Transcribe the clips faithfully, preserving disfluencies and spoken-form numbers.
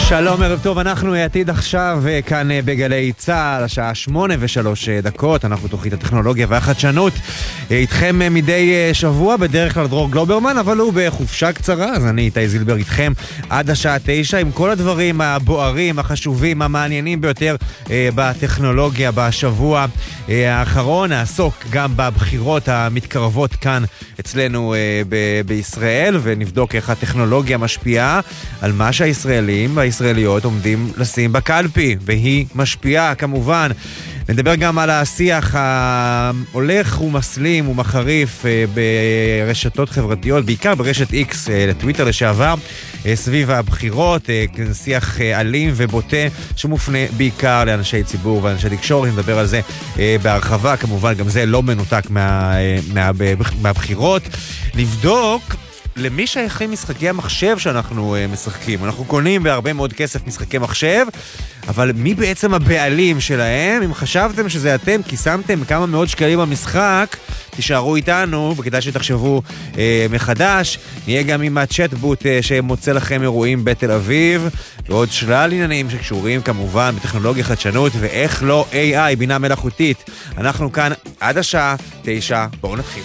שלום, ערב טוב, אנחנו עתיד עכשיו כאן בגלי צהל, השעה שמונה ושלוש דקות, אנחנו תוכנית הטכנולוגיה והחדשנות, איתכם מדי שבוע, בדרך כלל דרור גלוברמן, אבל הוא בחופשה קצרה, אז אני איתי זילבר איתכם עד השעה תשע, עם כל הדברים הבוערים, החשובים, המעניינים ביותר בטכנולוגיה בשבוע האחרון, נעסוק גם בבחירות המתקרבות כאן אצלנו ב- בישראל, ונבדוק איך הטכנולוגיה משפיעה על מה שהישראלים והישראליות עומדים לשים בקלפי, והיא משפיעה כמובן. נדבר גם על השיח ההולך ומסלים ומחריף ברשתות חברתיות, בעיקר ברשת X, לטוויטר לשעבר, סביב הבחירות, שיח אלים ובוטה שמופנה בעיקר לאנשי ציבור ואנשי תקשורת. נדבר על זה בהרחבה, כמובן גם זה לא מנותק מה, מה, מהבחירות. לבדוק למי שייכים משחקי המחשב שאנחנו uh, משחקים. אנחנו קונים בהרבה מאוד כסף משחקי מחשב, אבל מי בעצם הבעלים שלהם? אם חשבתם שזה אתם, כי שמתם כמה מאות שקלים במשחק, תישארו איתנו, וכדאי שתחשבו uh, מחדש. נהיה גם עם הצ'טבוט uh, שמוצא לכם אירועים בתל אביב, ועוד שלל עניינים שקשורים כמובן בטכנולוגיה חדשנות, ואיך לא איי איי, בינה מלאכותית. אנחנו כאן עד השעה תשע, בואו נתחיל.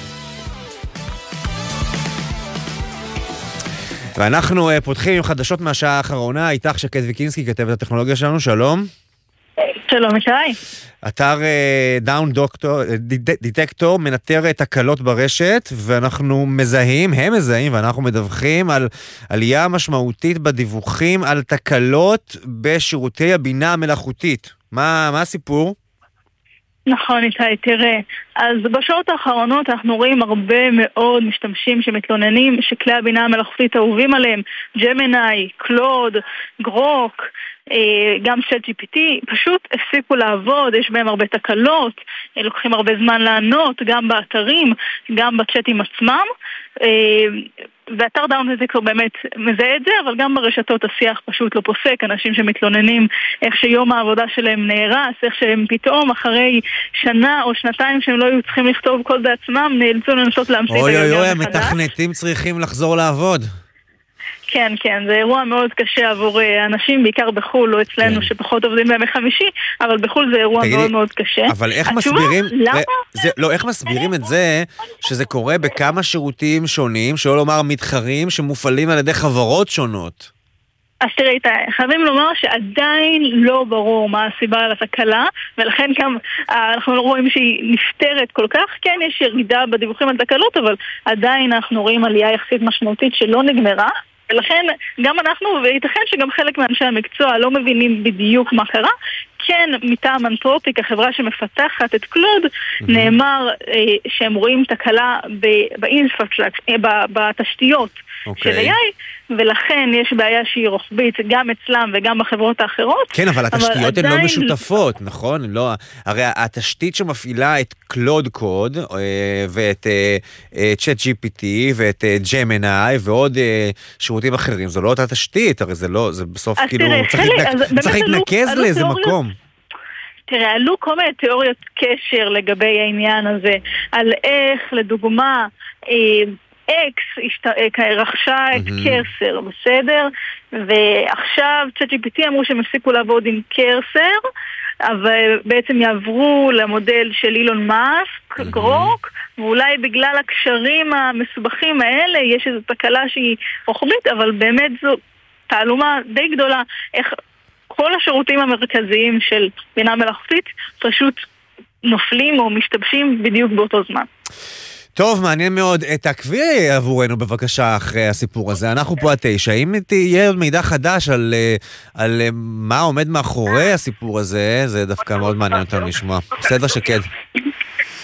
ואנחנו פותחים עם חדשות מהשעה האחרונה, איתך שקד ויקינסקי, כתבת הטכנולוגיה שלנו, שלום. שלום, ישי. אתר דאון דיטקטור מנטר תקלות ברשת, ואנחנו מזהים, הם מזהים, ואנחנו מדווחים על עלייה משמעותית בדיווחים על תקלות בשירותי הבינה המלאכותית. מה, מה הסיפור? נכון, איתי, תראה. אז בשעות האחרונות אנחנו רואים הרבה מאוד משתמשים שמתלוננים שכלי הבינה המלאכותית אהובים עליהם, ג'מיני, קלוד, גרוק, גם צ'אט ג'י פי טי, פשוט הפסיקו לעבוד, יש בהם הרבה תקלות, לוקחים הרבה זמן לענות, גם באתרים, גם בצ'אטים עצמם, ואתר דאון דיטקטור באמת מזהה את זה, אבל גם ברשתות השיח פשוט לא פוסק, אנשים שמתלוננים איך שיום העבודה שלהם נהרס, איך שהם פתאום אחרי שנה או שנתיים שהם לא היו צריכים לכתוב קוד בעצמם, נאלצו לנסות להמציא את אוי אוי אוי, מחדש. המתכנתים צריכים לחזור לעבוד. כן, כן, זה אירוע מאוד קשה עבור אנשים, בעיקר בחול, לא אצלנו כן. שפחות עובדים בימי חמישי, אבל בחול זה אירוע תגידי, מאוד מאוד קשה. אבל איך מסבירים, למה? זה, לא, איך מסבירים את זה שזה קורה בכמה שירותים שונים, שלא לומר מתחרים, שמופעלים על ידי חברות שונות? אז תראי, חייבים לומר שעדיין לא ברור מה הסיבה לתקלה, ולכן גם אנחנו לא רואים שהיא נפטרת כל כך. כן, יש ירידה בדיווחים על תקלות, אבל עדיין אנחנו רואים עלייה יחסית משמעותית שלא נגמרה. ולכן גם אנחנו, וייתכן שגם חלק מאנשי המקצוע לא מבינים בדיוק מה קרה. כן, מטעם אנתרופיק, החברה שמפתחת את קלוד, mm-hmm. נאמר אה, שהם רואים תקלה באינפרסטרקצ'ר, בתשתיות okay. של איי איי, ולכן יש בעיה שהיא רוחבית גם אצלם וגם בחברות האחרות. כן, אבל התשתיות הן לא משותפות, נכון? לא, הרי התשתית שמפעילה את קלוד קוד, ואת צ'אט ג'י פי טי, ואת ג'מיני, ועוד שירותים אחרים, זו לא אותה תשתית, הרי זה לא, זה בסוף כאילו, צריך להתנקז לאיזה מקום. תראה, עלו כל מיני תיאוריות קשר לגבי העניין הזה, על איך, לדוגמה, אקס רכשה את קרסר, בסדר? ועכשיו צ'אט ג'י פי טי אמרו שהם הפסיקו לעבוד עם קרסר, אבל בעצם יעברו למודל של אילון מאסק, גרוק, ואולי בגלל הקשרים המסובכים האלה יש איזו תקלה שהיא רוחבית, אבל באמת זו תעלומה די גדולה, איך כל השירותים המרכזיים של בינה מלאכותית פשוט נופלים או משתבשים בדיוק באותו זמן. טוב, מעניין מאוד. תעקבי עבורנו בבקשה אחרי הסיפור הזה. אנחנו פה התשע. אם תהיה מידע חדש על, על מה עומד מאחורי הסיפור הזה, זה דווקא מאוד מעניין אותנו לשמוע. בסדר שקד.